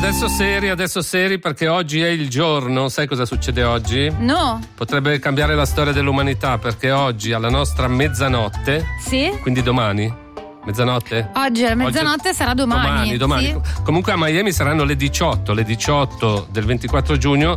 adesso seri perché oggi è il giorno. Sai cosa succede oggi? No. Potrebbe cambiare la storia dell'umanità, perché oggi alla nostra mezzanotte, Sì? quindi domani, mezzanotte? Oggi alla mezzanotte sarà domani. Domani. Sì? Comunque a Miami saranno le 18 del 24 giugno.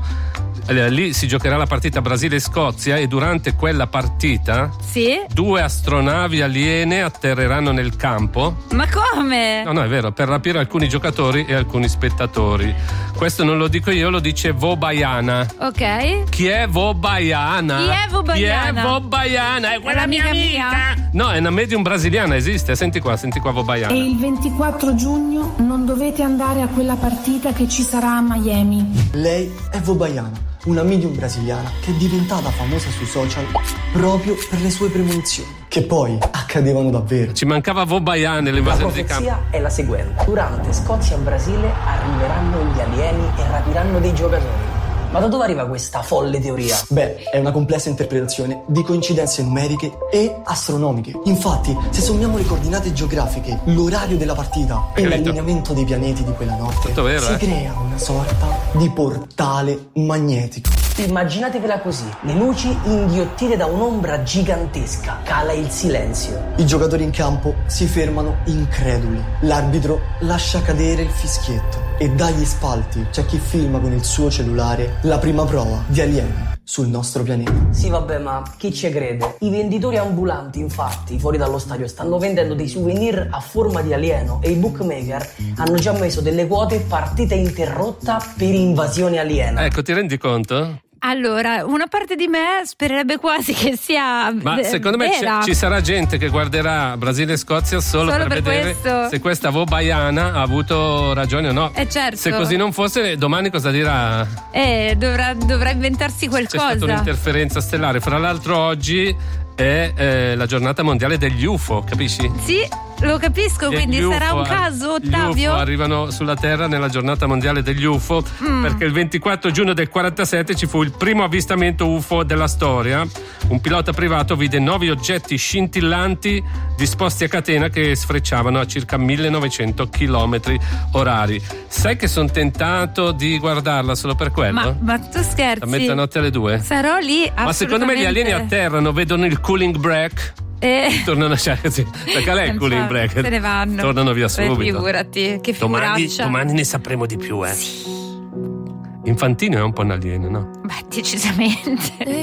Lì si giocherà la partita Brasile-Scozia e durante quella partita Sì? 2 astronavi aliene atterreranno nel campo. Ma come? No, è vero, per rapire alcuni giocatori e alcuni spettatori. Questo non lo dico io, lo dice Vobayana. Ok. Chi è Vobayana? Chi è Vobayana? Chi è Vobayana? È quella mia amica. mia. No, è una medium brasiliana, esiste. Senti qua Vobayana. E il 24 giugno non dovete andare a quella partita che ci sarà a Miami. Lei è Vobayana, una medium brasiliana che è diventata famosa sui social proprio per le sue premonizioni, che poi accadevano davvero. Ci mancava Vobayana La nell'invasione di campo. profezia è la seguente: durante Scozia-Brasile arriveranno gli alieni e rapiranno dei giocatori. Ma da dove arriva questa folle teoria? Beh, è una complessa interpretazione di coincidenze numeriche e astronomiche. Infatti, se sommiamo le coordinate geografiche, l'orario della partita e Capito. l'allineamento dei pianeti di quella notte, Tutto vero, si crea una sorta di portale magnetico. Immaginatevela così: le luci inghiottite da un'ombra gigantesca, cala il silenzio. I giocatori in campo si fermano increduli. L'arbitro lascia cadere il fischietto e dagli spalti c'è chi filma con il suo cellulare la prima prova di alieni sul nostro pianeta. Sì, vabbè, ma chi ci crede? I venditori ambulanti, infatti, fuori dallo stadio stanno vendendo dei souvenir a forma di alieno e i bookmaker hanno già messo delle quote partita interrotta per invasione aliena. Ecco, ti rendi conto? Allora, una parte di me spererebbe quasi che sia Ma secondo me vera. ci sarà gente che guarderà Brasile e Scozia solo per vedere questo. se questa Vobayana ha avuto ragione o no. Certo. Se così non fosse, domani cosa dirà? Dovrà inventarsi C'è stata qualcosa. un'interferenza stellare. Fra l'altro oggi è la giornata mondiale degli UFO, capisci? Sì, lo capisco, quindi Gli UFO, sarà un caso, Gli Ottavio? UFO arrivano sulla Terra nella giornata mondiale degli UFO perché il 24 giugno del 47 ci fu il primo avvistamento UFO della storia. Un pilota privato vide 9 oggetti scintillanti disposti a catena che sfrecciavano a circa 1900 km orari. Sai che sono tentato di guardarla solo per quello? Ma tu scherzi? A mezzanotte alle 2. Sarò lì assolutamente. Ma secondo me gli alieni atterrano, vedono il cooling break, tornano così, perché lei è il cooling break, se ne vanno. tornano via subito. Figurati, che figuraccia. Domani ne sapremo di più, Infantino è un po' un alieno, no? Beh, decisamente.